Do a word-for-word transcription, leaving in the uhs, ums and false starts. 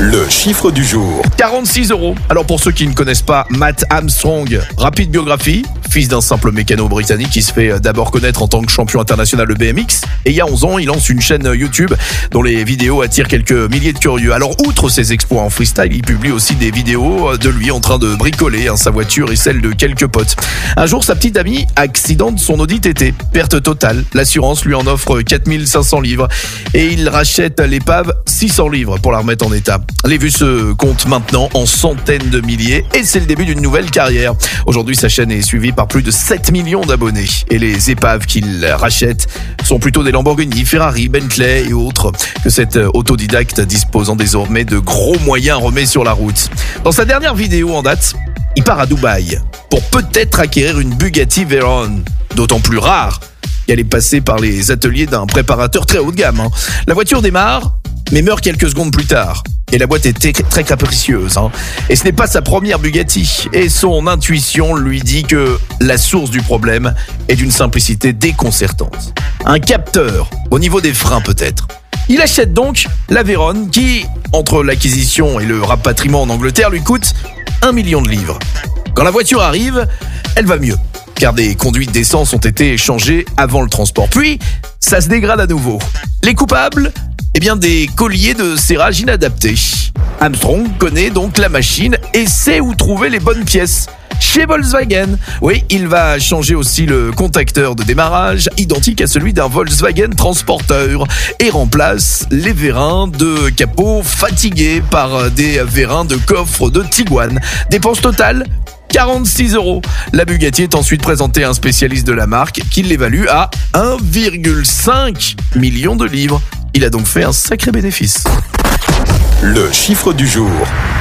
Le chiffre du jour. quarante-six euros. Alors pour ceux qui ne connaissent pas Matt Armstrong, rapide biographie, fils d'un simple mécano britannique qui se fait d'abord connaître en tant que champion international de B M X. Et il y a onze ans, il lance une chaîne YouTube dont les vidéos attirent quelques milliers de curieux. Alors outre ses exploits en freestyle, il publie aussi des vidéos de lui en train de bricoler hein, sa voiture et celle de quelques potes. Un jour, sa petite amie accidente son Audi T T. Perte totale. L'assurance lui en offre quatre mille cinq cents livres. Et il rachète l'épave six cents livres pour la remettre en état. Les vues se comptent maintenant en centaines de milliers et c'est le début d'une nouvelle carrière. Aujourd'hui, sa chaîne est suivie par plus de sept millions d'abonnés. Et les épaves qu'il rachète sont plutôt des Lamborghini, Ferrari, Bentley et autres que cet autodidacte disposant désormais de gros moyens remet sur la route. Dans sa dernière vidéo en date, il part à Dubaï pour peut-être acquérir une Bugatti Veyron, d'autant plus rare qu'elle est passée par les ateliers d'un préparateur très haut de gamme. Hein. La voiture démarre, mais meurt quelques secondes plus tard. Et la boîte est très capricieuse. Hein. Et ce n'est pas sa première Bugatti. Et son intuition lui dit que la source du problème est d'une simplicité déconcertante. Un capteur, au niveau des freins peut-être. Il achète donc la Veyron qui, entre l'acquisition et le rapatriement en Angleterre, lui coûte un million de livres. Quand la voiture arrive, elle va mieux, car des conduites d'essence ont été changées avant le transport. Puis, ça se dégrade à nouveau. Les coupables ? Eh bien, des colliers de serrage inadaptés. Armstrong connaît donc la machine et sait où trouver les bonnes pièces. Chez Volkswagen. Oui, il va changer aussi le contacteur de démarrage, identique à celui d'un Volkswagen Transporter, et remplace les vérins de capot fatigués par des vérins de coffre de Tiguan. Dépense totale quarante-six euros. La Bugatti est ensuite présentée à un spécialiste de la marque qui l'évalue à un virgule cinq million de livres. Il a donc fait un sacré bénéfice. Le chiffre du jour.